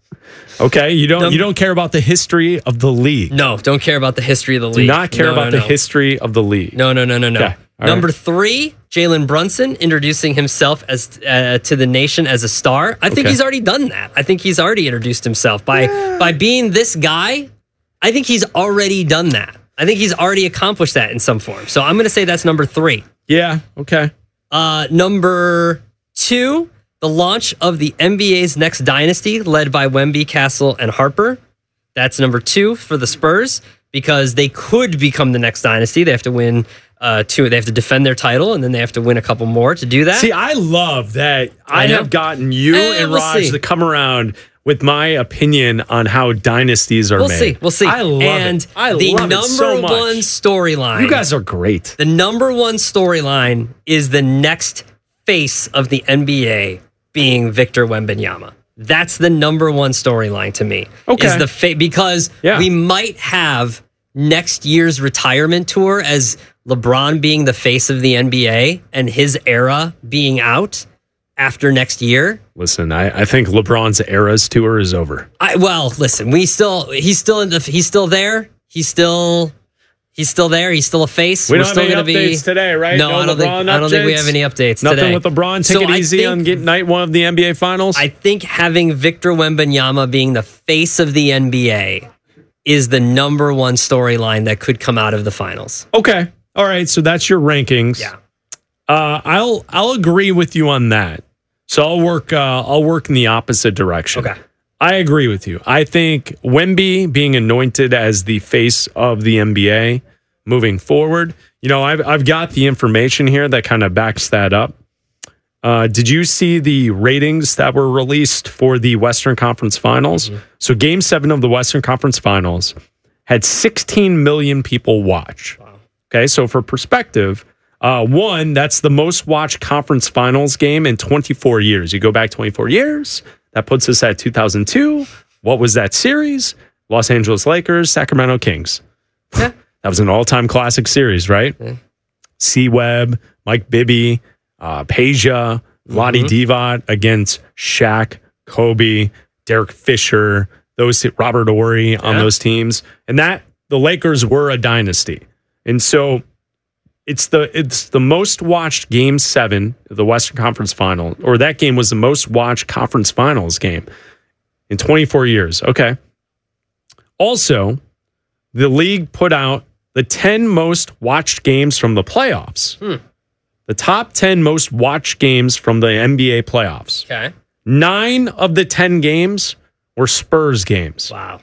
okay. You don't Num- you don't care about the history of the league. no, don't care about the history of the Do league. not care No, about no, the no. history of the league. No, no, no, no, no. Okay. All Number right. three, Jalen Brunson introducing himself as uh, to the nation as a star. I think Okay. he's already done that. I think he's already introduced himself by by being this guy. I think he's already done that. I think he's already accomplished that in some form. So I'm going to say that's number three. Yeah. Okay. Uh, number two, the launch of the N B A's next dynasty, led by Wemby, Castle, and Harper. That's number two for the Spurs because they could become the next dynasty. They have to win uh, two. They have to defend their title, and then they have to win a couple more to do that. See, I love that I, I know. have gotten you Eh, and we'll Raj see. to come around with my opinion on how dynasties are We'll made. see. We'll see. I love and it. I the love number it so much. one storyline. You guys are great. The number one storyline is the next face of the N B A being Victor Wembanyama. That's the number one storyline to me. Okay. Is the fa- because Yeah. we might have next year's retirement tour as LeBron being the face of the N B A and his era being out after next year. Listen, I, I think LeBron's Eras tour is over. I well, listen, we still he's still in the he's still there. He's still he's still there. He's still a face. We We're don't have still any going to be updates today, right? No, No I don't think LeBron I don't think we updates? have any updates Nothing today. with LeBron. Take So it I easy think- on get night one of the N B A Finals. I think having Victor Wembanyama being the face of the N B A is the number one storyline that could come out of the finals. Okay. All right. So that's your rankings. Yeah. Uh, I'll I'll agree with you on that. So I'll work uh, I'll work in the opposite direction. Okay. I agree with you. I think Wemby being anointed as the face of the N B A moving forward. You know, I've I've got the information here that kind of backs that up. Uh, did you see the ratings that were released for the Western Conference Finals? Mm-hmm. So Game Seven of the Western Conference Finals had sixteen million people watch. Wow. Okay, so for perspective, uh, one, that's the most watched conference finals game in twenty-four years. You go back twenty-four years, that puts us at two thousand two. What was that series? Los Angeles Lakers, Sacramento Kings. Yeah. That was an all-time classic series, right? Yeah. C-Webb, Mike Bibby, uh, Peja, Vlade Divac against Shaq, Kobe, Derek Fisher, those Robert Horry on Yeah. those teams. And that the Lakers were a dynasty. And so it's the it's the most watched game seven of the Western Conference Final, or that game was the most watched conference finals game in twenty-four years. Okay. Also, the league put out the ten most watched games from the playoffs. Hmm. The top ten most watched games from the N B A playoffs. Okay. Nine of the ten games were Spurs games. Wow.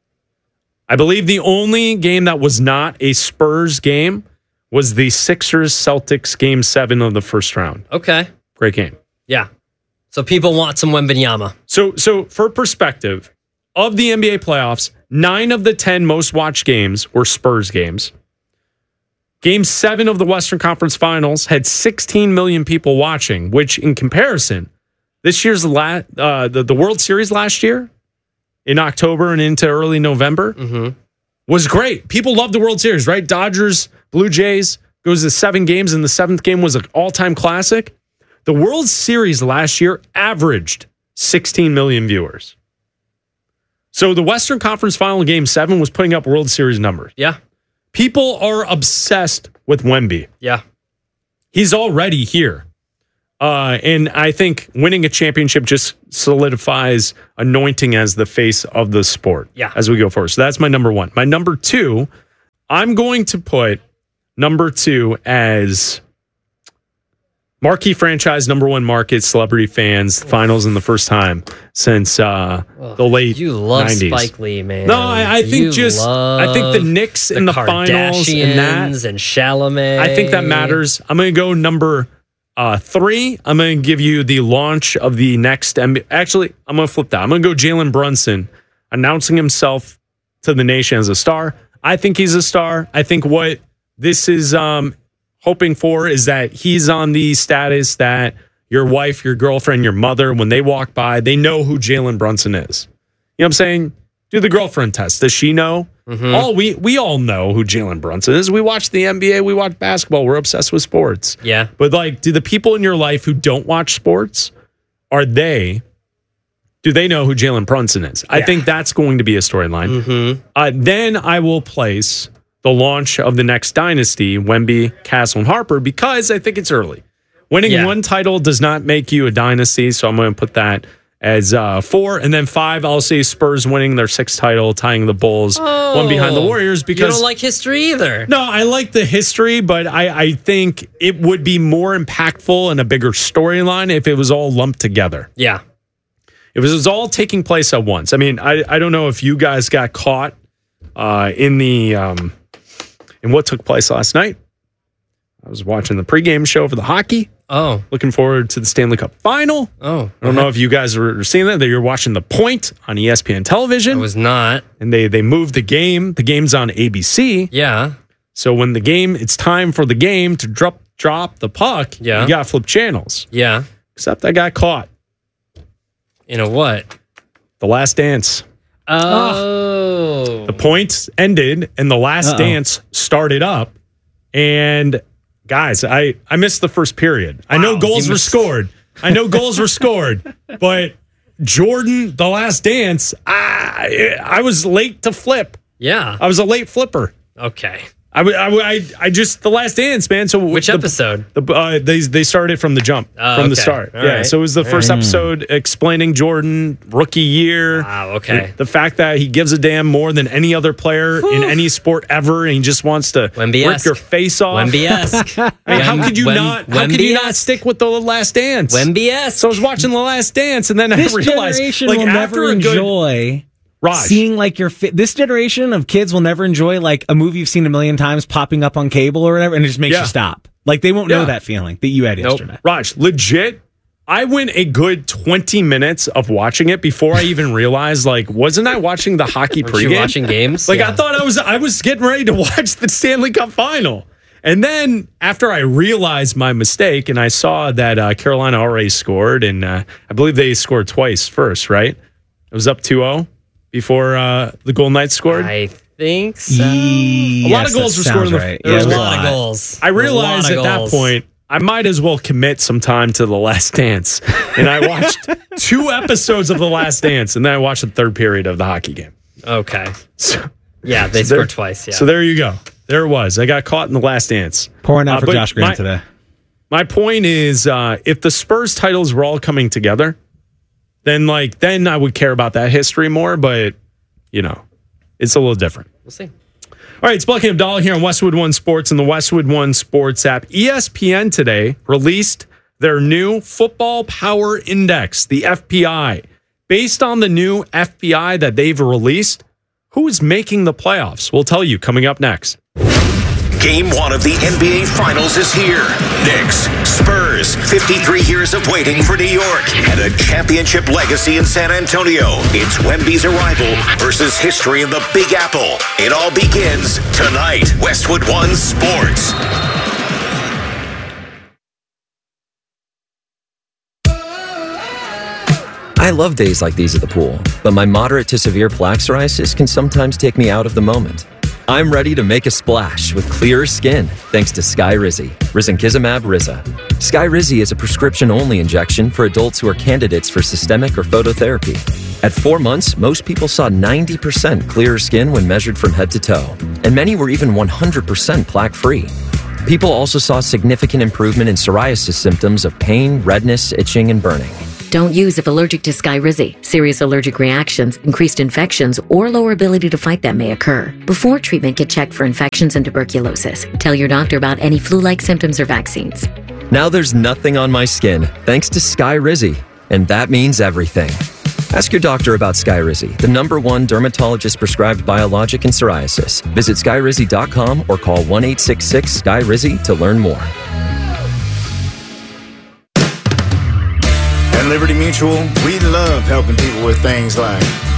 I believe the only game that was not a Spurs game was the Sixers Celtics game seven of the first round. Okay. Great game. Yeah. So people want some Wembanyama. So, so for perspective, of the N B A playoffs, nine of the ten most watched games were Spurs games. Game seven of the Western Conference Finals had sixteen million people watching, which in comparison, this year's la- uh, the, the World Series last year in October and into early November Mm-hmm. was great. People love the World Series, right? Dodgers, Blue Jays, goes to seven games, and the seventh game was an all-time classic. The World Series last year averaged sixteen million viewers. So the Western Conference Final Game seven was putting up World Series numbers. Yeah. People are obsessed with Wemby. Yeah. He's already here. Uh, and I think winning a championship just solidifies anointing as the face of the sport yeah. as we go forward. So that's my number one. My number two, I'm going to put number two as marquee franchise, number one market, celebrity fans, finals in the first time since uh, Ugh, the late you love nineties. Spike Lee, man. No, I, I think You just I think the Knicks the in the finals and that Kardashians and Chalamet. I think that matters. I'm going to go number uh, three. I'm going to give you the launch of the next N B A. Actually, I'm going to flip that. I'm going to go Jalen Brunson announcing himself to the nation as a star. I think he's a star. I think what this is um, hoping for is that he's on the status that your wife, your girlfriend, your mother, when they walk by, they know who Jalen Brunson is. You know what I'm saying? Do the girlfriend test. Does she know? Mm-hmm. All we we all know who Jalen Brunson is. We watch the N B A, we watch basketball. We're obsessed with sports. Yeah. But like, do the people in your life who don't watch sports, are they, do they know who Jalen Brunson is? I Yeah. think that's going to be a storyline. Mm-hmm. Uh, then I will place the launch of the next dynasty, Wemby, Castle, and Harper, because I think it's early. Winning Yeah. one title does not make you a dynasty, so I'm going to put that as uh, four. And then five, I'll say Spurs winning their sixth title, tying the Bulls, Oh, one behind the Warriors. Because you don't like history either. No, I like the history, but I, I think it would be more impactful and a bigger storyline if it was all lumped together. Yeah. If it was all taking place at once. I mean, I, I don't know if you guys got caught uh, in the um, in what took place last night. I was watching the pregame show for the hockey. Oh. Looking forward to the Stanley Cup final. Oh. I don't know if you guys were seeing that. That you're watching The Point on E S P N television. I was not. And they they moved the game. The game's on A B C. Yeah. So when the game, it's time for the game to drop drop the puck, Yeah. you got to flip channels. Yeah. Except I got caught. In a what? The Last Dance. Oh. The Point ended and The Last Uh-oh. Dance started up. And guys, I, I missed the first period. I know Wow, goals you were missed- scored. I know goals were scored. But Jordan, The Last Dance, I, I was late to flip. Yeah. I was a late flipper. Okay. I, w- I, w- I, I just, The Last Dance, man. So Which the- episode? The, uh, they they started from the jump, Oh, from the okay. start. All yeah, right. so it was the All first right. episode explaining Jordan rookie year. Wow, okay. The, the fact that he gives a damn more than any other player in any sport ever, and he just wants to rip Wemby-esque. your face off. Wemby-esque. I mean, how could you Wem- not? How could you not Wemby-esque. stick with the Last Dance? Wemby-esque. So I was watching the Last Dance, and then This I realized, generation like will after never a good, enjoy Raj. seeing like your fi- this generation of kids will never enjoy like a movie you've seen a million times popping up on cable or whatever, and it just makes Yeah. you stop. Like they won't know Yeah. that feeling that you had Nope. yesterday. Raj, legit, I went a good twenty minutes of watching it before I even realized, like, wasn't I watching the hockey Weren't you pregame? watching games? Like, I Yeah. thought I was I was getting ready to watch the Stanley Cup final. And then after I realized my mistake and I saw that uh, Carolina already scored, and uh, I believe they scored twice first, right? It was up two oh before uh, the Golden Knights scored. I think so. A lot of goals were scored in the right. there There was was a a lot lot. of goals. I realized A at lot of that goals. point I might as well commit some time to The Last Dance. And I watched two episodes of The Last Dance, and then I watched the third period of the hockey game. Okay. So, Yeah, they so there- scored twice. Yeah. So there you go. There it was. I got caught in The Last Dance. Pouring out Uh, for but Josh Green my- today. My point is, uh, if the Spurs titles were all coming together, then like then I would care about that history more. But you know, it's a little different. We'll see. All right, it's Bucky Abdallah here on Westwood One Sports and the Westwood One Sports app. E S P N today released their new Football Power Index, the F P I. Based on the new F P I that they've released, who is making the playoffs? We'll tell you coming up next. Game one of the N B A Finals is here. Knicks, Spurs, fifty-three years of waiting for New York, and a championship legacy in San Antonio. It's Wemby's arrival versus history in the Big Apple. It all begins tonight. Westwood One Sports. I love days like these at the pool, but my moderate to severe plaque psoriasis can sometimes take me out of the moment. I'm ready to make a splash with clearer skin thanks to Skyrizi, risankizumab Riza. Skyrizi is a prescription-only injection for adults who are candidates for systemic or phototherapy. At four months, most people saw ninety percent clearer skin when measured from head to toe, and many were even one hundred percent plaque-free. People also saw significant improvement in psoriasis symptoms of pain, redness, itching, and burning. Don't use if allergic to Skyrizi. Serious allergic reactions, increased infections, or lower ability to fight them may occur. Before treatment, get checked for infections and tuberculosis. Tell your doctor about any flu-like symptoms or vaccines. Now there's nothing on my skin thanks to Skyrizi, and that means everything. Ask your doctor about Skyrizi, the number one dermatologist-prescribed biologic in psoriasis. Visit skyrizi dot com or call one eight six six S K Y R I Z I to learn more. At Liberty Mutual, we love helping people with things like